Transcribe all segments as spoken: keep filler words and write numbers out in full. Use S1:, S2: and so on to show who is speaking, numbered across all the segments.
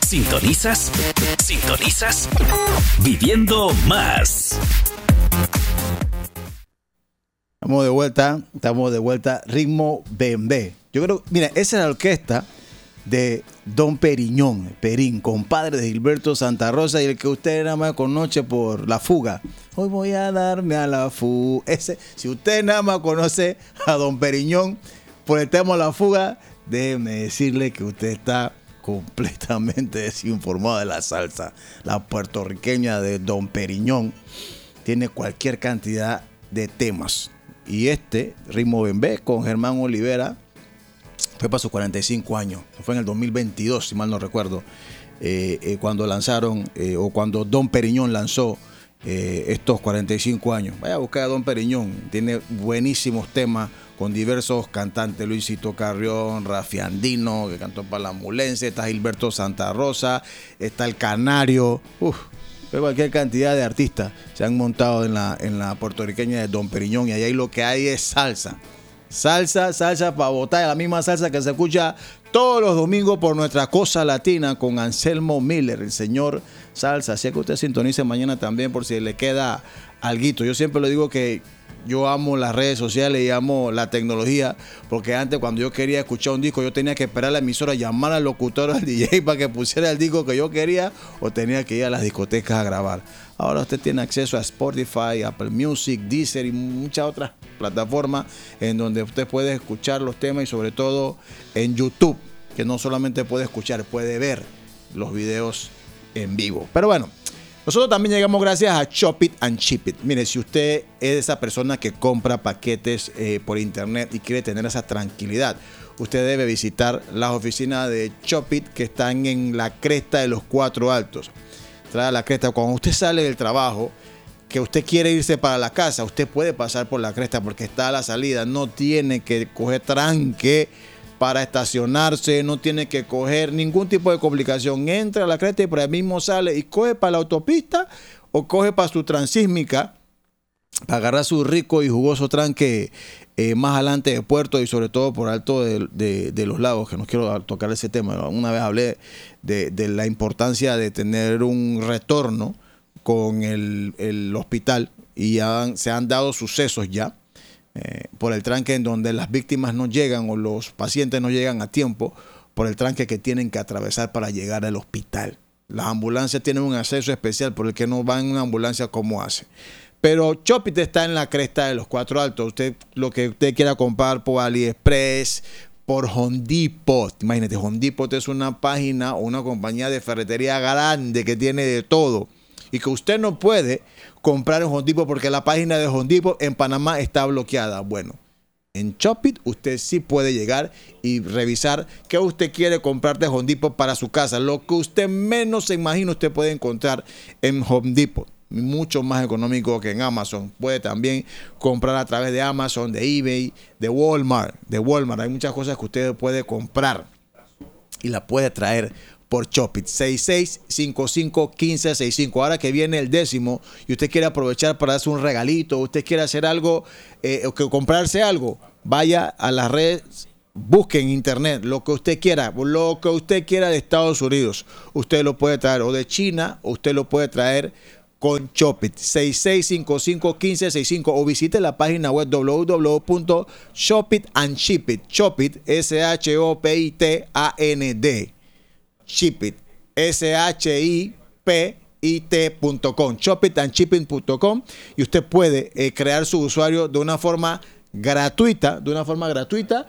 S1: ¿Sintonizas? ¿Sintonizas? Viviendo más.
S2: Estamos de vuelta, estamos de vuelta. Ritmo Bembé. Yo creo, mira, esa es la orquesta de Don Periñón, Perín, compadre de Gilberto Santa Rosa y el que usted nada más conoce por La Fuga. Hoy voy a darme a la fuga. Ese, si usted nada más conoce a Don Periñón por el tema de La Fuga, déjeme decirle que usted está completamente desinformado de la salsa. La puertorriqueña de Don Periñón tiene cualquier cantidad de temas. Y este, Ritmo Bembé, con Germán Olivera, fue para sus cuarenta y cinco años. Fue en el dos mil veintidós, si mal no recuerdo, eh, eh, cuando lanzaron, eh, o cuando Don Periñón lanzó eh, estos cuarenta y cinco años. Vaya a buscar a Don Periñón. Tiene buenísimos temas con diversos cantantes. Luisito Carrión, Rafi Andino, que cantó para la Mulense. Está Gilberto Santa Rosa. Está el Canario. Uf. Cualquier cantidad de artistas se han montado en la, en la puertorriqueña de Don Periñón y ahí lo que hay es salsa. Salsa, salsa para botar, la misma salsa que se escucha todos los domingos por nuestra Cosa Latina con Anselmo Miller, el señor salsa. Así que usted sintonice mañana también por si le queda alguito. Yo siempre le digo que yo amo las redes sociales y amo la tecnología, porque antes cuando yo quería escuchar un disco yo tenía que esperar a la emisora, llamar al locutor, al D J para que pusiera el disco que yo quería, o tenía que ir a las discotecas a grabar. Ahora usted tiene acceso a Spotify, Apple Music, Deezer y muchas otras plataformas en donde usted puede escuchar los temas y sobre todo en YouTube, que no solamente puede escuchar, puede ver los videos en vivo. Pero bueno, nosotros también llegamos gracias a Chop It and Ship It. Mire, si usted es esa persona que compra paquetes eh, por internet y quiere tener esa tranquilidad, usted debe visitar las oficinas de Chop It que están en la cresta de los Cuatro Altos. Trae la cresta. Cuando usted sale del trabajo, que usted quiere irse para la casa, usted puede pasar por la cresta porque está a la salida. No tiene que coger tranque para estacionarse, no tiene que coger ningún tipo de complicación. Entra a la cresta y por ahí mismo sale y coge para la autopista o coge para su transísmica para agarrar su rico y jugoso tranque eh, más adelante de Puerto y sobre todo por alto de, de, de los lagos, que no quiero tocar ese tema. Una vez hablé de, de la importancia de tener un retorno con el, el hospital y ya han, se han dado sucesos ya eh, por el tranque en donde las víctimas no llegan o los pacientes no llegan a tiempo por el tranque que tienen que atravesar para llegar al hospital. Las ambulancias tienen un acceso especial por el que no van en una ambulancia como hace. Pero Chop It está en la cresta de los Cuatro Altos. Usted, lo que usted quiera comprar por AliExpress, por Home Depot. Imagínate, Home Depot es una página o una compañía de ferretería grande que tiene de todo. Y que usted no puede comprar en Home Depot porque la página de Home Depot en Panamá está bloqueada. Bueno, en Chop It usted sí puede llegar y revisar qué usted quiere comprar de Home Depot para su casa. Lo que usted menos se imagina usted puede encontrar en Home Depot. Mucho más económico que en Amazon. Puede también comprar a través de Amazon, de eBay, de Walmart. De Walmart. Hay muchas cosas que usted puede comprar y la puede traer por Chop It. seis seis cinco cinco, uno cinco seis cinco. Ahora que viene el décimo y usted quiere aprovechar para hacer un regalito, usted quiere hacer algo, eh, o que comprarse algo, vaya a las redes, busque en internet lo que usted quiera, lo que usted quiera de Estados Unidos. Usted lo puede traer o de China, o usted lo puede traer con Chop It. seis seis cinco cinco, uno cinco seis cinco o visite la página web doble u doble u doble u punto shop it and ship it. Chop It, S H O P I T A N D. Ship It, S H I P I T punto com. shop it and shipping punto com y usted puede eh, crear su usuario de una forma gratuita, de una forma gratuita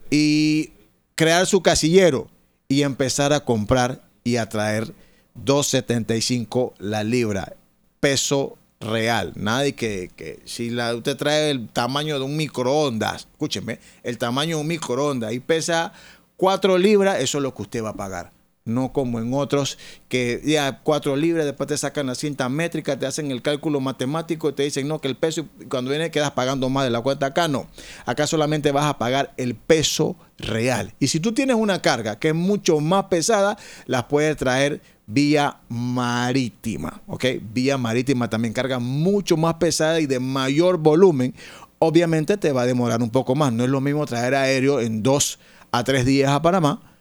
S2: y crear su casillero y empezar a comprar y a traer dos setenta y cinco la libra. Peso real. Nada de que, que si la, usted trae el tamaño de un microondas, escúcheme, el tamaño de un microondas y pesa cuatro libras, eso es lo que usted va a pagar. No como en otros que ya cuatro libras, después te sacan la cinta métrica, te hacen el cálculo matemático y te dicen no, que el peso, cuando viene quedas pagando más de la cuenta. Acá no. Acá solamente vas a pagar el peso real. Y si tú tienes una carga que es mucho más pesada, las puedes traer vía marítima, ¿ok? Vía marítima también carga mucho más pesada y de mayor volumen. Obviamente te va a demorar un poco más. No es lo mismo traer aéreo en dos a tres días a Panamá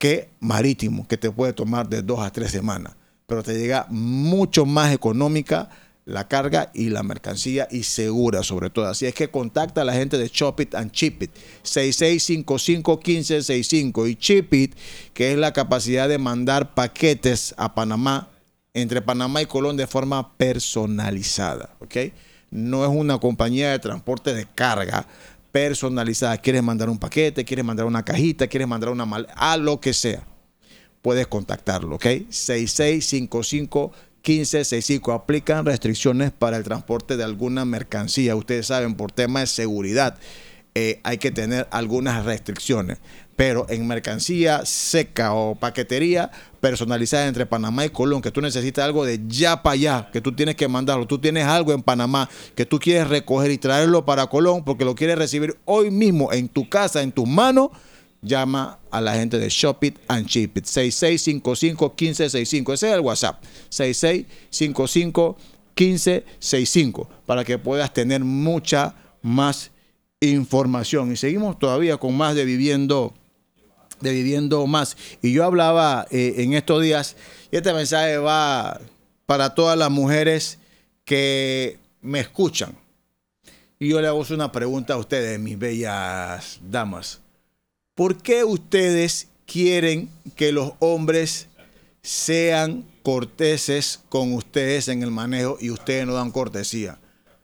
S2: que marítimo, que te puede tomar de dos a tres semanas. Pero te llega mucho más económica la carga y la mercancía y segura sobre todo. Así es que contacta a la gente de Shop It and Ship It. seis seis cinco cinco, uno cinco seis cinco. Y Ship It, que es la capacidad de mandar paquetes a Panamá, entre Panamá y Colón de forma personalizada. ¿Ok? No es una compañía de transporte de carga personalizada. Quieres mandar un paquete, quieres mandar una cajita, quieres mandar una maleta, a lo que sea. Puedes contactarlo, ¿ok? seis seis cinco cinco, uno cinco seis cinco. Aplican restricciones para el transporte de alguna mercancía. Ustedes saben, por tema de seguridad, eh, hay que tener algunas restricciones. Pero en mercancía seca o paquetería personalizada entre Panamá y Colón, que tú necesitas algo de ya para allá, que tú tienes que mandarlo, tú tienes algo en Panamá que tú quieres recoger y traerlo para Colón porque lo quieres recibir hoy mismo en tu casa, en tus manos, llama a la gente de Shop It and Ship It. seis seis cinco cinco, uno cinco seis cinco. Ese es el WhatsApp. seis seis cinco cinco, uno cinco seis cinco para que puedas tener mucha más información. Y seguimos todavía con más de Viviendo de Viviendo Más. Y yo hablaba eh, en estos días, y este mensaje va para todas las mujeres que me escuchan. Y yo le hago una pregunta a ustedes, mis bellas damas. ¿Por qué ustedes quieren que los hombres sean corteses con ustedes en el manejo y ustedes no dan cortesía?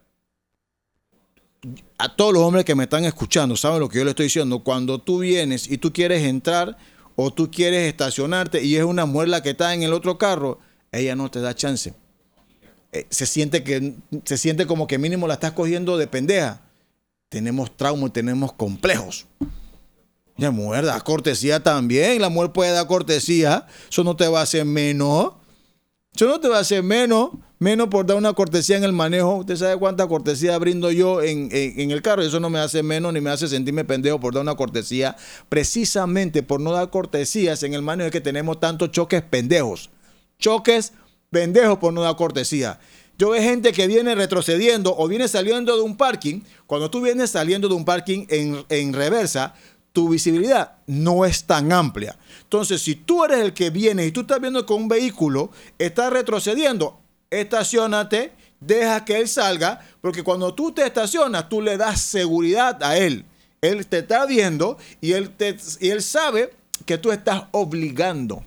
S2: A todos los hombres que me están escuchando, saben lo que yo les estoy diciendo. Cuando tú vienes y tú quieres entrar o tú quieres estacionarte y es una mujer la que está en el otro carro, ella no te da chance. Eh, se siente que se siente como que mínimo la estás cogiendo de pendeja. Tenemos traumas y tenemos complejos. La mujer da cortesía también. La mujer puede dar cortesía. Eso no te va a hacer menos. Eso no te va a hacer menos. Menos por dar una cortesía en el manejo. Usted sabe cuánta cortesía brindo yo en, en, en el carro. Eso no me hace menos ni me hace sentirme pendejo por dar una cortesía. Precisamente por no dar cortesías en el manejo es que tenemos tantos choques pendejos. Choques pendejos por no dar cortesía. Yo veo gente que viene retrocediendo o viene saliendo de un parking. Cuando tú vienes saliendo de un parking en, en reversa, tu visibilidad no es tan amplia. Entonces, si tú eres el que viene y tú estás viendo que un vehículo está retrocediendo, estaciónate, deja que él salga, porque cuando tú te estacionas, tú le das seguridad a él. Él te está viendo y él, te, y él sabe que tú estás obligando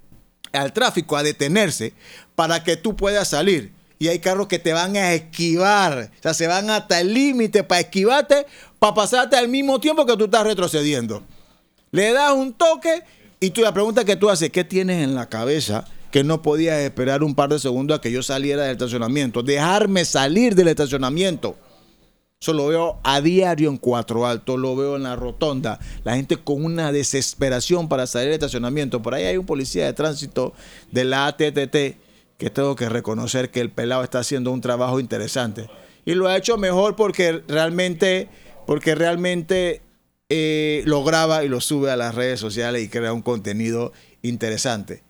S2: al tráfico a detenerse para que tú puedas salir. Y hay carros que te van a esquivar, o sea, se van hasta el límite para esquivarte, para pasarte al mismo tiempo que tú estás retrocediendo. Le das un toque y tú, la pregunta que tú haces, ¿qué tienes en la cabeza que no podías esperar un par de segundos a que yo saliera del estacionamiento? Dejarme salir del estacionamiento. Eso lo veo a diario en Cuatro Altos, lo veo en la rotonda. La gente con una desesperación para salir del estacionamiento. Por ahí hay un policía de tránsito de la A T T T que tengo que reconocer que el pelado está haciendo un trabajo interesante. Y lo ha hecho mejor porque realmente, porque realmente eh, lo graba y lo sube a las redes sociales y crea un contenido interesante.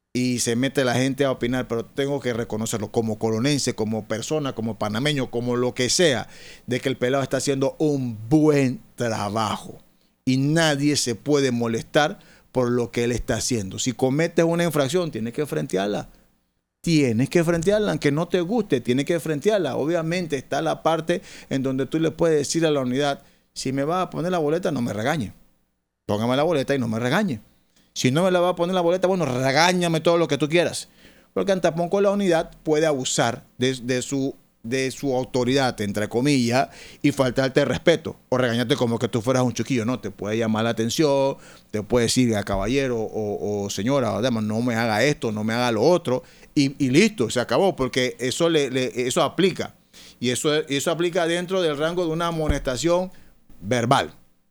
S2: Y se mete la gente a opinar, pero tengo que reconocerlo como colonense, como persona, como panameño, como lo que sea, de que el pelado está haciendo un buen trabajo. Y nadie se puede molestar por lo que él está haciendo. Si cometes una infracción, tienes que frentearla. Tienes que frentearla, aunque no te guste, tienes que frentearla. Obviamente está la parte en donde tú le puedes decir a la unidad, si me vas a poner la boleta, no me regañe. Póngame la boleta y no me regañe. Si no me la va a poner la boleta, bueno, regáñame todo lo que tú quieras. Porque tampoco la unidad puede abusar de, de, su, de su autoridad, entre comillas, y faltarte el respeto. O regañarte como que tú fueras un chiquillo. No, te puede llamar la atención, te puede decir a caballero o, o señora, además, no me haga esto, no me haga lo otro. Y, y listo, se acabó, porque eso, le, le, eso aplica. Y eso, eso aplica dentro del rango de una amonestación verbal.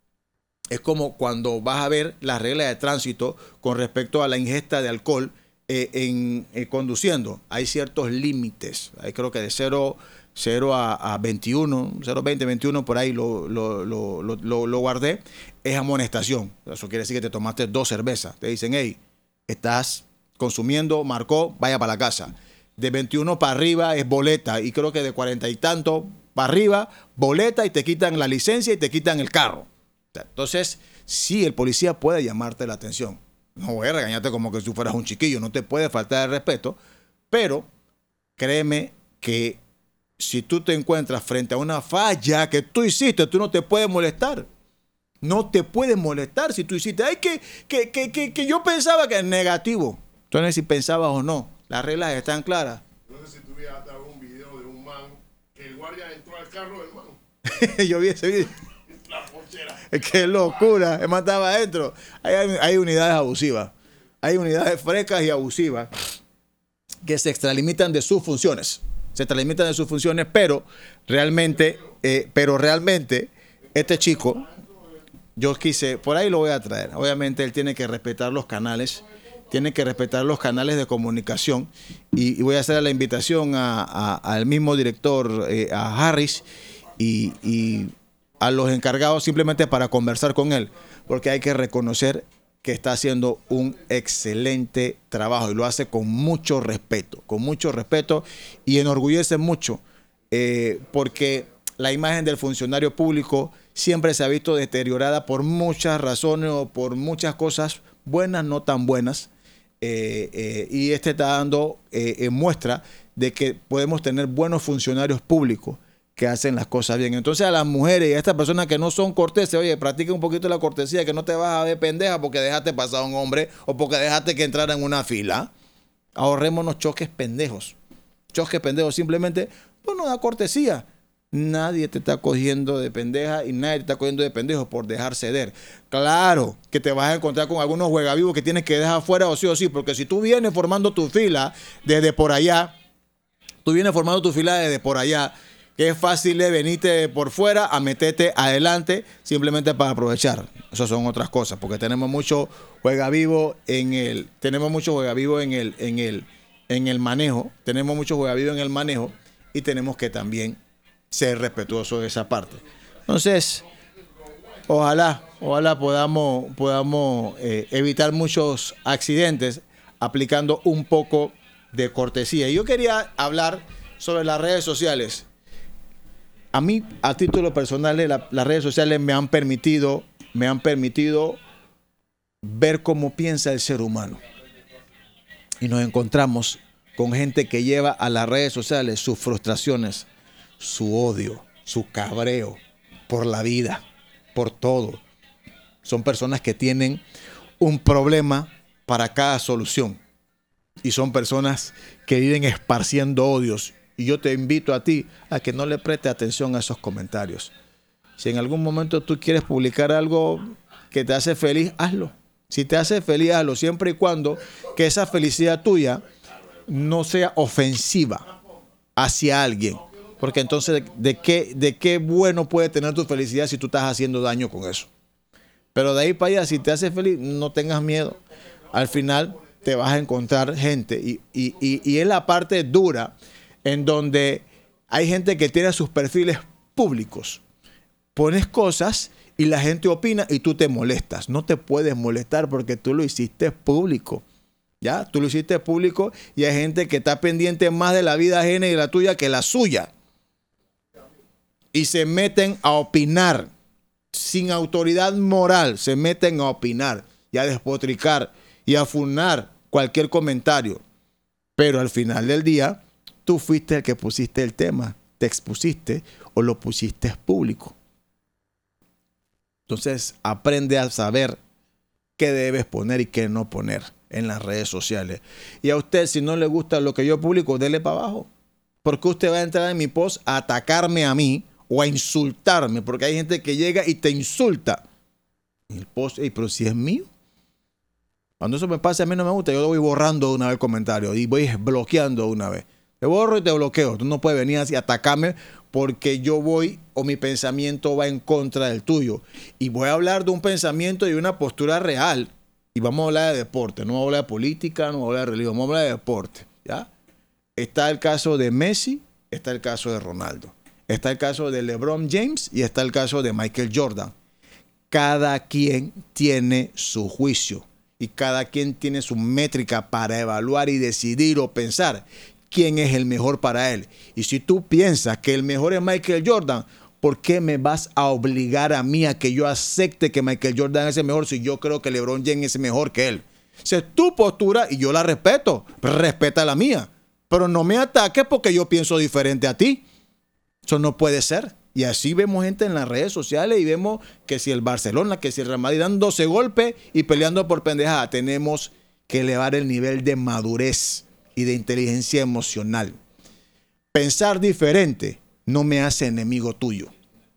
S2: Es como cuando vas a ver las reglas de tránsito con respecto a la ingesta de alcohol eh, en, eh, conduciendo. Hay ciertos límites. Hay creo que de cero a veintiuno, cero, veinte, veintiuno, por ahí lo, lo, lo, lo, lo guardé. Es amonestación. Eso quiere decir que te tomaste dos cervezas. Te dicen, hey, estás consumiendo, marcó, vaya para la casa. De veintiuno para arriba es boleta. Y creo que de cuarenta y tanto para arriba, boleta, y te quitan la licencia y te quitan el carro. Entonces, sí, el policía puede llamarte la atención, no voy a regañarte como que si fueras un chiquillo, no te puede faltar el respeto, pero créeme que si tú te encuentras frente a una falla que tú hiciste, tú no te puedes molestar. No te puedes molestar si tú hiciste. Ay, que, que, que, que, que yo pensaba que es negativo. Entonces, si pensabas o no, las reglas están claras.
S3: No sé si tú hasta un video de un man que el guardia entró al carro del man.
S2: Yo vi ese video.
S3: La ponchera.
S2: Qué locura. El man estaba adentro. Hay, hay, hay unidades abusivas. Hay unidades frescas y abusivas que se extralimitan de sus funciones. Se extralimitan de sus funciones, pero realmente, eh, pero realmente, este chico, yo quise, por ahí lo voy a traer. Obviamente él tiene que respetar los canales, tiene que respetar los canales de comunicación y, y voy a hacer la invitación a, a, al mismo director, eh, a Harris y, y a los encargados simplemente para conversar con él, porque hay que reconocer que está haciendo un excelente trabajo y lo hace con mucho respeto, con mucho respeto y enorgullece mucho eh, porque la imagen del funcionario público siempre se ha visto deteriorada por muchas razones o por muchas cosas buenas, no tan buenas. Eh, eh, y este está dando eh, eh, muestra de que podemos tener buenos funcionarios públicos que hacen las cosas bien. Entonces a las mujeres y a estas personas que no son corteses, oye, practica un poquito la cortesía, que no te vas a ver pendeja porque dejaste pasar a un hombre o porque dejaste que entrara en una fila. Ahorrémonos choques pendejos. Choques pendejos, simplemente, pues no da cortesía. Nadie te está cogiendo de pendeja y nadie te está cogiendo de pendejo por dejar ceder. Claro que te vas a encontrar con algunos juegavivos que tienes que dejar fuera o sí o sí, porque si tú vienes formando tu fila desde por allá, tú vienes formando tu fila desde por allá, que es fácil de venirte por fuera a meterte adelante simplemente para aprovechar. Eso son otras cosas, porque tenemos mucho juegavivo en el, tenemos mucho juegavivo en el, en el, en el manejo, tenemos mucho juegavivo en el manejo y tenemos que también ser respetuosos de esa parte. Entonces, ojalá, ojalá podamos, podamos eh, evitar muchos accidentes aplicando un poco de cortesía. Y yo quería hablar sobre las redes sociales. A mí, a título personal, la, las redes sociales me han permitido, me han permitido ver cómo piensa el ser humano. Y nos encontramos con gente que lleva a las redes sociales sus frustraciones, su odio, su cabreo por la vida, por todo. Son personas que tienen un problema para cada solución. Y son personas que viven esparciendo odios. Y yo te invito a ti a que no le prestes atención a esos comentarios. Si en algún momento tú quieres publicar algo que te hace feliz, hazlo. Si te hace feliz, hazlo, siempre y cuando que esa felicidad tuya no sea ofensiva hacia alguien. Porque entonces, ¿de qué, de qué bueno puede tener tu felicidad si tú estás haciendo daño con eso? Pero de ahí para allá, si te hace feliz, no tengas miedo. Al final te vas a encontrar gente. Y, y, y, y es la parte dura en donde hay gente que tiene sus perfiles públicos. Pones cosas y la gente opina y tú te molestas. No te puedes molestar porque tú lo hiciste público. ¿Ya? Tú lo hiciste público y hay gente que está pendiente más de la vida ajena y de la tuya que la suya. Y se meten a opinar. Sin autoridad moral, se meten a opinar y a despotricar y a funar cualquier comentario. Pero al final del día, tú fuiste el que pusiste el tema, te expusiste o lo pusiste público. Entonces, aprende a saber qué debes poner y qué no poner en las redes sociales. Y a usted, si no le gusta lo que yo publico, dele para abajo. Porque usted va a entrar en mi post a atacarme a mí o a insultarme, porque hay gente que llega y te insulta. Y el post, hey, pero si es mío. Cuando eso me pasa, a mí no me gusta, yo lo voy borrando de una vez el comentario y voy bloqueando de una vez. Te borro y te bloqueo. Tú no puedes venir así a atacarme porque yo voy o mi pensamiento va en contra del tuyo. Y voy a hablar de un pensamiento y una postura real. Y vamos a hablar de deporte. No vamos a hablar de política, no vamos a hablar de religión. Vamos a hablar de deporte. ¿Ya? Está el caso de Messi, está el caso de Ronaldo. Está el caso de LeBron James y está el caso de Michael Jordan. Cada quien tiene su juicio y cada quien tiene su métrica para evaluar y decidir o pensar quién es el mejor para él. Y si tú piensas que el mejor es Michael Jordan, ¿por qué me vas a obligar a mí a que yo acepte que Michael Jordan es el mejor si yo creo que LeBron James es mejor que él? Esa es tu postura y yo la respeto. Respeta la mía. Pero no me ataques porque yo pienso diferente a ti. Eso no puede ser. Y así vemos gente en las redes sociales y vemos que si el Barcelona, que si el Real Madrid dándose golpe y peleando por pendejada. Tenemos que elevar el nivel de madurez y de inteligencia emocional. Pensar diferente no me hace enemigo tuyo.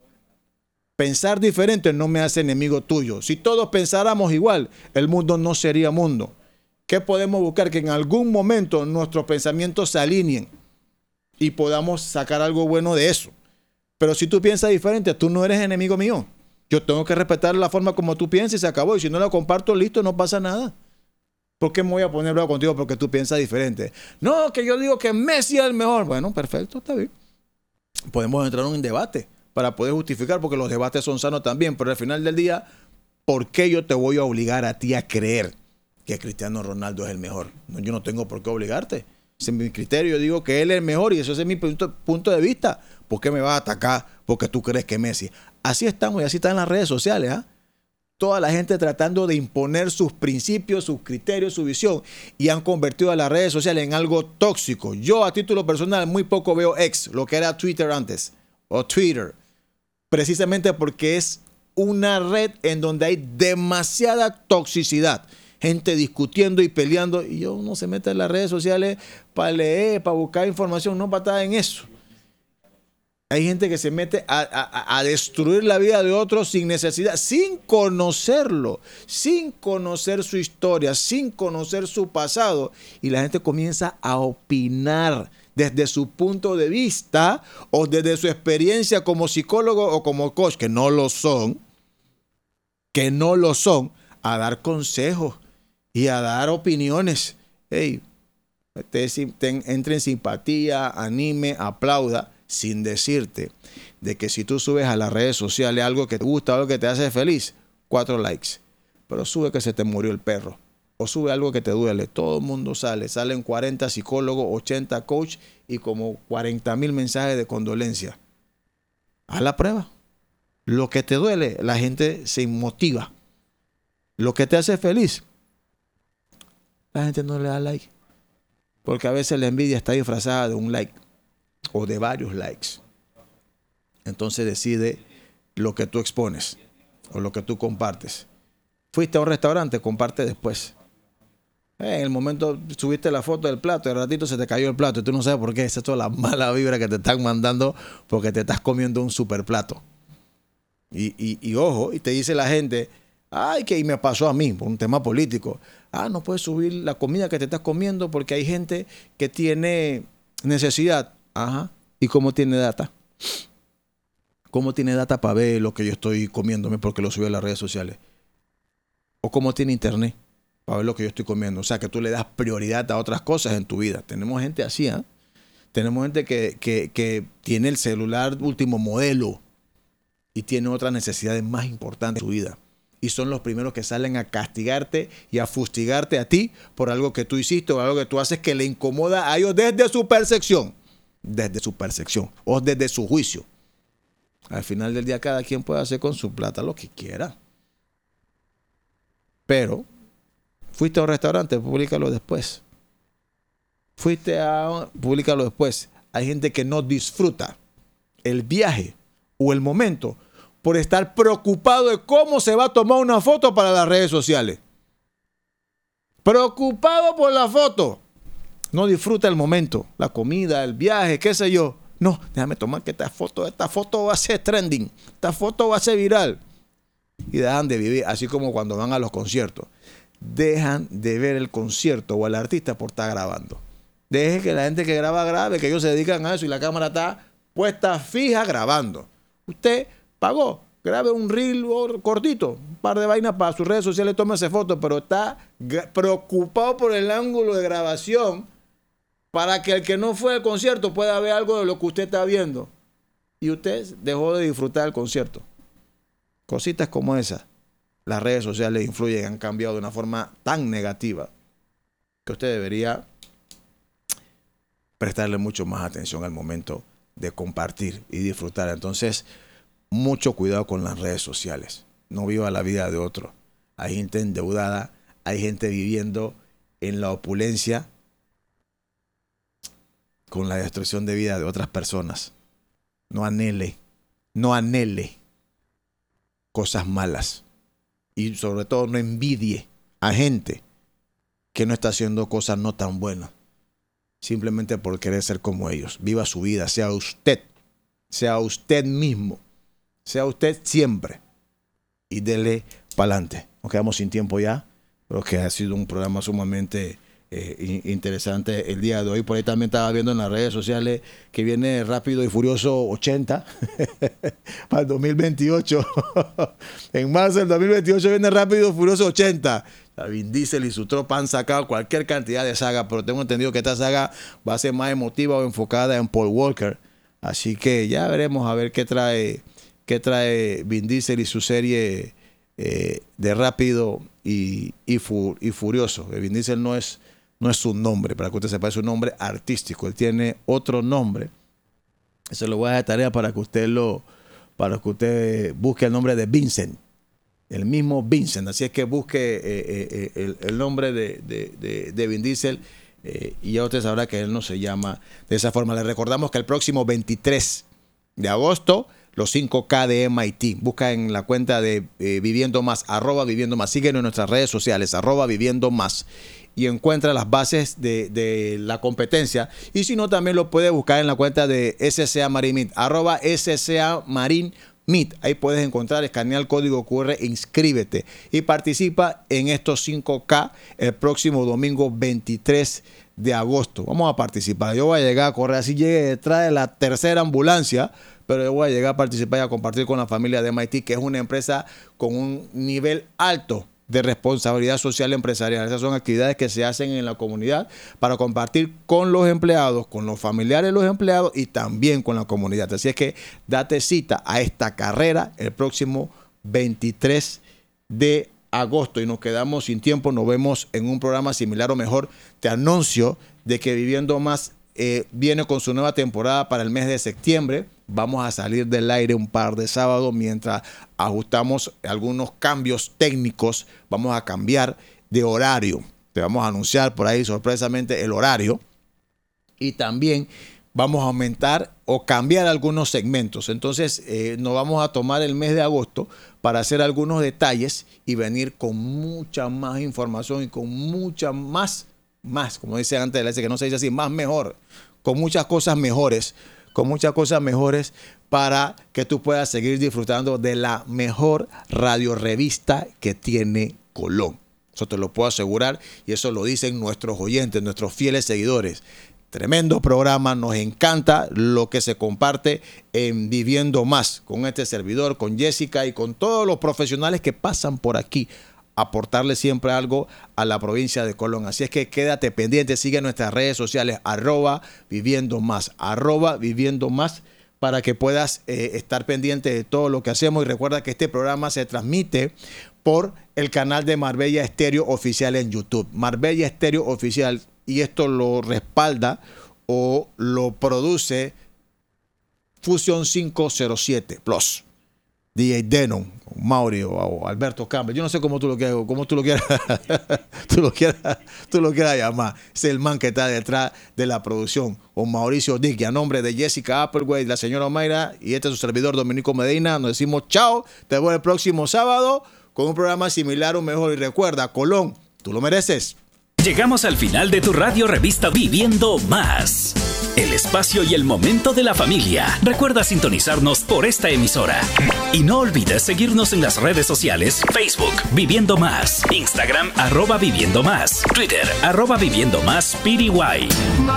S2: Pensar diferente no me hace enemigo tuyo. Si todos pensáramos igual, el mundo no sería mundo. ¿Qué podemos buscar? Que en algún momento nuestros pensamientos se alineen y podamos sacar algo bueno de eso. Pero si tú piensas diferente, tú no eres enemigo mío. Yo tengo que respetar la forma como tú piensas y se acabó. Y si no la comparto, listo, no pasa nada. ¿Por qué me voy a poner bravo contigo porque tú piensas diferente? No, que yo digo que Messi es el mejor. Bueno, perfecto, está bien. Podemos entrar en un debate para poder justificar, porque los debates son sanos también. Pero al final del día, ¿por qué yo te voy a obligar a ti a creer que Cristiano Ronaldo es el mejor? No, yo no tengo por qué obligarte. Ese es mi criterio. Yo digo que él es el mejor y eso es mi punto, punto de vista. ¿Por qué me vas a atacar porque tú crees que Messi? Así estamos y así están las redes sociales, ¿ah? ¿eh? Toda la gente tratando de imponer sus principios, sus criterios, su visión, y han convertido a las redes sociales en algo tóxico. Yo, a título personal, muy poco veo X, lo que era Twitter antes, o Twitter, precisamente porque es una red en donde hay demasiada toxicidad. Gente discutiendo y peleando, y yo no se mete en las redes sociales para leer, para buscar información, no para estar en eso. Hay gente que se mete a, a, a destruir la vida de otros sin necesidad, sin conocerlo, sin conocer su historia, sin conocer su pasado. Y la gente comienza a opinar desde su punto de vista o desde su experiencia como psicólogo o como coach, que no lo son, que no lo son, a dar consejos y a dar opiniones. Hey, te, te, entre en simpatía, anime, aplauda, sin decirte de que si tú subes a las redes sociales algo que te gusta, algo que te hace feliz, cuatro likes. Pero sube que se te murió el perro. O sube algo que te duele. Todo el mundo sale. Salen cuarenta psicólogos, ochenta coach y como cuarenta mil mensajes de condolencia. Haz la prueba. Lo que te duele, la gente se motiva. Lo que te hace feliz, la gente no le da like. Porque a veces la envidia está disfrazada de un like o de varios likes. Entonces decide lo que tú expones o lo que tú compartes. Fuiste a un restaurante, comparte después. Eh, en el momento subiste la foto del plato y al ratito se te cayó el plato y tú no sabes por qué. Esa es toda la mala vibra que te están mandando porque te estás comiendo un super plato. Y, y, y ojo, y te dice la gente, ay, que y me pasó a mí por un tema político. Ah, no puedes subir la comida que te estás comiendo porque hay gente que tiene necesidad. Ajá. ¿Y cómo tiene data? ¿Cómo tiene data para ver lo que yo estoy comiéndome porque lo subí a las redes sociales? ¿O cómo tiene internet para ver lo que yo estoy comiendo? O sea, que tú le das prioridad a otras cosas en tu vida. Tenemos gente así, ¿eh? Tenemos gente que, que, que tiene el celular último modelo y tiene otras necesidades más importantes en su vida. Y son los primeros que salen a castigarte y a fustigarte a ti por algo que tú hiciste o algo que tú haces que le incomoda a ellos desde su percepción. Desde su percepción o desde su juicio. Al final del día cada quien puede hacer con su plata lo que quiera. Pero fuiste a un restaurante, públicalo después. Fuiste a... públicalo después. Hay gente que no disfruta el viaje o el momento por estar preocupado de cómo se va a tomar una foto para las redes sociales. Preocupado por la foto. No disfruta el momento, la comida, el viaje, qué sé yo. No, déjame tomar que esta foto, esta foto va a ser trending, esta foto va a ser viral. Y dejan de vivir, así como cuando van a los conciertos. Dejan de ver el concierto o al artista por estar grabando. Deje que la gente que graba grabe, que ellos se dedican a eso y la cámara está puesta fija grabando. Usted pagó, grabe un reel cortito, un par de vainas para sus redes sociales, tómese fotos, pero está preocupado por el ángulo de grabación para que el que no fue al concierto pueda ver algo de lo que usted está viendo. Y usted dejó de disfrutar el concierto. Cositas como esas. Las redes sociales influyen, han cambiado de una forma tan negativa que usted debería prestarle mucho más atención al momento de compartir y disfrutar. Entonces, mucho cuidado con las redes sociales. No viva la vida de otro. Hay gente endeudada, hay gente viviendo en la opulencia con la destrucción de vida de otras personas. No anhele, no anhele cosas malas. Y sobre todo no envidie a gente que no está haciendo cosas no tan buenas. Simplemente por querer ser como ellos. Viva su vida, sea usted, sea usted mismo, sea usted siempre. Y dele para adelante. Nos quedamos sin tiempo ya. Creo que ha sido un programa sumamente eh, interesante el día de hoy. Por ahí también estaba viendo en las redes sociales que viene Rápido y Furioso ochenta para el dos mil veintiocho. En marzo del dos mil veintiocho viene Rápido y Furioso ochenta. Vin Diesel y su tropa han sacado cualquier cantidad de saga, pero tengo entendido que esta saga va a ser más emotiva o enfocada en Paul Walker. Así que ya veremos a ver qué trae, qué trae Vin Diesel y su serie eh, de Rápido y, y, fu, y Furioso. Vin Diesel no es, no es su nombre, para que usted sepa, es un nombre artístico. Él tiene otro nombre. Eso lo voy a dar de tarea para que usted lo, para que usted busque el nombre de Vincent. El mismo Vincent, así es que busque eh, eh, el, el nombre de, de, de, de Vin Diesel eh, y ya usted sabrá que él no se llama de esa forma. Les recordamos que el próximo veintitrés de agosto, los cinco K de M I T. Busca en la cuenta de eh, Viviendo Más, arroba Viviendo Más. Síguenos en nuestras redes sociales, arroba Viviendo Más. Y encuentra las bases de, de la competencia. Y si no, también lo puede buscar en la cuenta de S C A Marín Meet, arroba S C A Marín Meet. Ahí puedes encontrar, escanea el código Q R, inscríbete y participa en estos cinco K el próximo domingo veintitrés de agosto. Vamos a participar. Yo voy a llegar a correr, así llegue detrás de la tercera ambulancia, pero yo voy a llegar a participar y a compartir con la familia de M I T, que es una empresa con un nivel alto de responsabilidad social empresarial. Esas son actividades que se hacen en la comunidad para compartir con los empleados, con los familiares de los empleados y también con la comunidad. Así es que date cita a esta carrera el próximo veintitrés de agosto y nos quedamos sin tiempo. Nos vemos en un programa similar o mejor. Te anuncio de que Viviendo Más eh, viene con su nueva temporada para el mes de septiembre. Vamos a salir del aire un par de sábados mientras ajustamos algunos cambios técnicos. Vamos a cambiar de horario. Te vamos a anunciar por ahí sorpresamente el horario. Y también vamos a aumentar o cambiar algunos segmentos. Entonces eh, nos vamos a tomar el mes de agosto para hacer algunos detalles y venir con mucha más información y con mucha más, más, como dice antes, dice que no se dice así, más mejor, con muchas cosas mejores. con muchas cosas mejores para que tú puedas seguir disfrutando de la mejor radiorevista que tiene Colón. Eso te lo puedo asegurar y eso lo dicen nuestros oyentes, nuestros fieles seguidores. Tremendo programa, nos encanta lo que se comparte en Viviendo Más con este servidor, con Jessica y con todos los profesionales que pasan por aquí. Aportarle siempre algo a la provincia de Colón. Así es que quédate pendiente, sigue nuestras redes sociales, arroba Viviendo Más, arroba Viviendo Más, para que puedas eh, estar pendiente de todo lo que hacemos. Y recuerda que este programa se transmite por el canal de Marbella Estéreo Oficial en YouTube. Marbella Estéreo Oficial, y esto lo respalda o lo produce Fusion quinientos siete Plus. D J Denon, Mauro o Alberto Campbell, yo no sé cómo tú lo quieras, cómo tú lo quieras, tú lo quieras, tú lo quieras llamar. Es el man que está detrás de la producción, o Mauricio Dick, y a nombre de Jessica Appleway, la señora Omaira y este es su servidor Dominico Medina, nos decimos chao, te veo el próximo sábado con un programa similar o mejor. Y recuerda, Colón, tú lo mereces.
S1: Llegamos al final de tu radio revista Viviendo Más. El espacio y el momento de la familia. Recuerda sintonizarnos por esta emisora. Y no olvides seguirnos en las redes sociales: Facebook, Viviendo Más, Instagram, arroba Viviendo Más, Twitter, arroba Viviendo Más P D Y.